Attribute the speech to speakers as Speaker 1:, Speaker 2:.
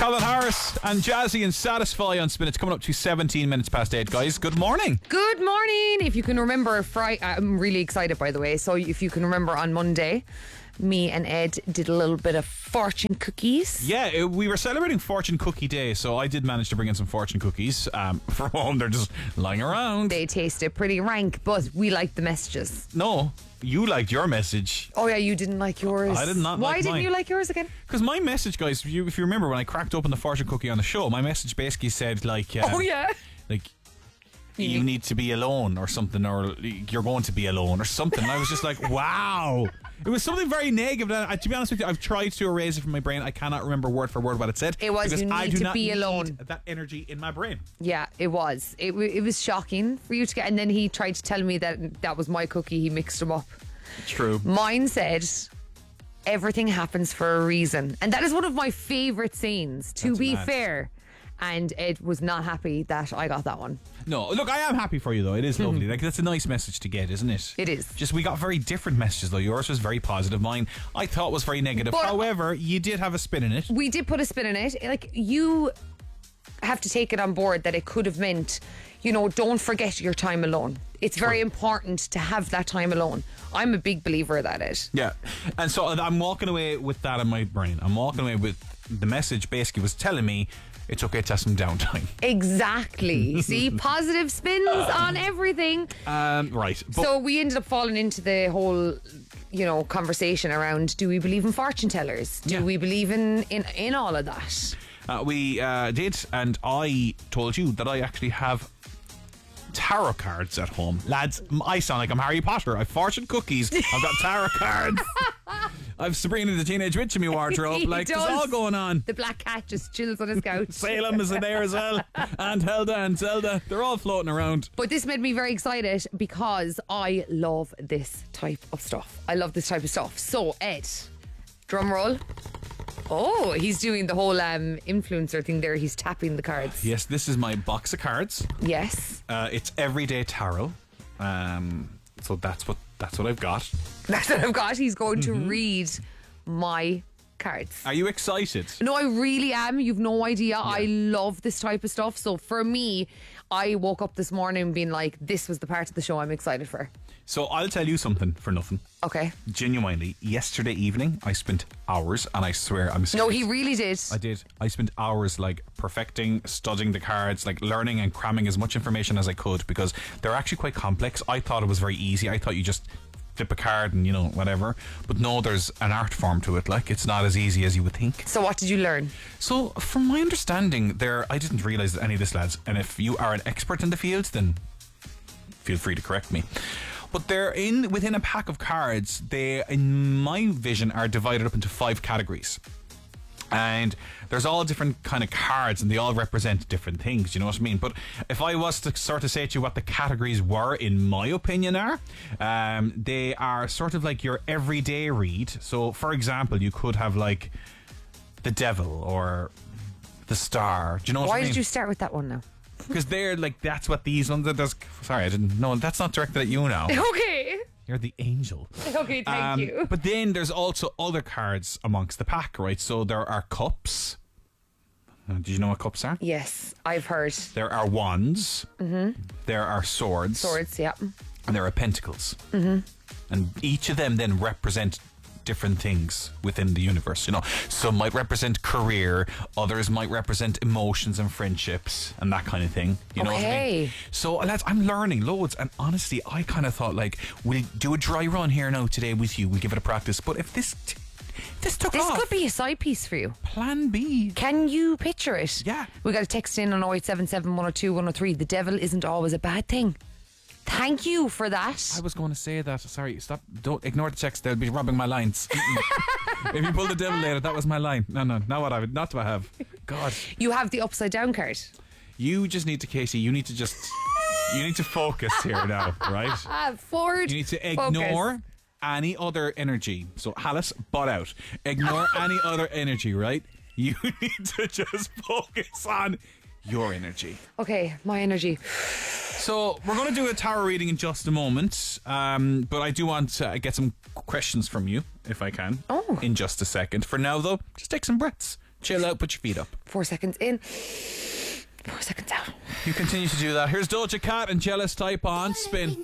Speaker 1: Calvin Harris and Jazzy and Satisfy on Spin. It's coming up to 17 minutes past 8, guys. Good morning.
Speaker 2: Good morning. If you can remember, I'm really excited, by the way. So if you can remember, on Monday, me and Ed did a little bit of fortune cookies.
Speaker 1: Yeah, we were celebrating Fortune Cookie Day, so I did manage to bring in some fortune cookies from home. They're just lying around.
Speaker 2: They tasted pretty rank, but we liked the messages.
Speaker 1: No, you liked your message.
Speaker 2: Oh yeah, you didn't like yours.
Speaker 1: I did not
Speaker 2: Why
Speaker 1: like
Speaker 2: didn't
Speaker 1: mine.
Speaker 2: you like yours again?
Speaker 1: Because my message, guys, if you remember when I cracked open the fortune cookie on the show, my message basically said like...
Speaker 2: Oh yeah.
Speaker 1: Like... You need to be alone or something, or you're going to be alone or something. And I was just like, wow. It was something very negative. And to be honest with you, I've tried to erase it from my brain. I cannot remember word for word what it said.
Speaker 2: It was,
Speaker 1: because
Speaker 2: you
Speaker 1: I
Speaker 2: need
Speaker 1: do
Speaker 2: to
Speaker 1: not
Speaker 2: be
Speaker 1: need
Speaker 2: alone.
Speaker 1: that energy in my brain.
Speaker 2: Yeah, it was. It was shocking for you to get. And then he tried to tell me that was my cookie. He mixed them up.
Speaker 1: True.
Speaker 2: Mine said, everything happens for a reason. And that is one of my favourite sayings, to be fair. And Ed was not happy that I got that one.
Speaker 1: No, look, I am happy for you though. It is lovely. Like, that's a nice message to get, isn't it?
Speaker 2: It is.
Speaker 1: Just, we got very different messages though. Yours was very positive. Mine, I thought, was very negative.
Speaker 2: But
Speaker 1: however, you did have a spin in it.
Speaker 2: We did put a spin in it. Like, you have to take it on board that it could have meant, don't forget your time alone. It's very important to have that time alone. I'm a big believer of that, Ed.
Speaker 1: Yeah. And so I'm walking away with that in my brain. I'm walking away with the message basically was telling me it's okay to have some downtime.
Speaker 2: Exactly. See, positive spins on everything.
Speaker 1: Right.
Speaker 2: So we ended up falling into the whole, conversation around, do we believe in fortune tellers? Do we believe in all of that?
Speaker 1: We did, and I told you that I actually have tarot cards at home. Lads, I sound like I'm Harry Potter. I've fortune cookies. I've got tarot cards. I've Sabrina the Teenage Witch in my wardrobe. Like, there's all going on.
Speaker 2: The black cat just chills on his couch.
Speaker 1: Salem is in there as well. And Helda and Zelda. They're all floating around.
Speaker 2: But this made me very excited because I love this type of stuff. So, Ed, drum roll. Oh, he's doing the whole influencer thing there. He's tapping the cards.
Speaker 1: Yes, this is my box of cards.
Speaker 2: Yes.
Speaker 1: It's everyday tarot. So that's what I've got.
Speaker 2: That's what I've got. He's going to read my cards.
Speaker 1: Are you excited?
Speaker 2: No, I really am. You've no idea. Yeah. I love this type of stuff. So for me, I woke up this morning being like, this was the part of the show I'm excited for.
Speaker 1: So I'll tell you something for nothing.
Speaker 2: Okay.
Speaker 1: Genuinely, yesterday evening I spent hours, and I swear I'm serious.
Speaker 2: No, he really did.
Speaker 1: I did. I spent hours perfecting, studying the cards, learning and cramming as much information as I could, because they're actually quite complex. I thought it was very easy. I thought you just flip a card and whatever, but no, there's an art form to it. It's not as easy as you would think.
Speaker 2: So what did you learn?
Speaker 1: So from my understanding, I didn't realise any of this, lads, and if you are an expert in the field, then feel free to correct me. But they're within a pack of cards. They, in my vision, are divided up into 5 categories. And there's all different kind of cards, and they all represent different things, you know what I mean? But if I was to sort of say to you what the categories were, in my opinion, they are sort of like your everyday read. So, for example, you could have the devil or the star. Do you know what I mean?
Speaker 2: Why did you start with that one now?
Speaker 1: Because they're that's what these ones are. Sorry, I didn't know. That's not directed at you now.
Speaker 2: Okay.
Speaker 1: You're the angel.
Speaker 2: Okay, thank you.
Speaker 1: But then there's also other cards amongst the pack, right? So there are cups. Do you know what cups are?
Speaker 2: Yes, I've heard.
Speaker 1: There are wands. Mm-hmm. There are swords.
Speaker 2: Swords, yeah.
Speaker 1: And there are pentacles.
Speaker 2: Mm-hmm.
Speaker 1: And each of them then represent different things within the universe. Some might represent career, others might represent emotions and friendships and that kind of thing. You know what I mean? So lads, I'm learning loads, and honestly, I kind of thought we'll do a dry run here now today with you. We'll give it a practice. But if this took off,
Speaker 2: this could be a side piece for you.
Speaker 1: Plan B.
Speaker 2: Can you picture it?
Speaker 1: Yeah.
Speaker 2: We got a text in on 0877 102 103. The devil isn't always a bad thing. Thank you for that.
Speaker 1: I was going to say that. Sorry, stop. Don't ignore the text. They'll be robbing my lines. If you pull the devil later, that was my line. No, not what I would. Not what I have. God.
Speaker 2: You have the upside down card.
Speaker 1: You just need to, Casey. You need to focus here now, right?
Speaker 2: Forward.
Speaker 1: You need to ignore any other energy. So, Alice, butt out. Ignore any other energy, right? You need to just focus on your energy.
Speaker 2: Okay, my energy.
Speaker 1: So we're going to do a tarot reading in just a moment, but I do want to get some questions from you, if I can, in just a second. For now, though, just take some breaths. Chill out, put your feet up.
Speaker 2: 4 seconds in, 4 seconds out.
Speaker 1: You continue to do that. Here's Doja Cat and Jealous Type on Spin.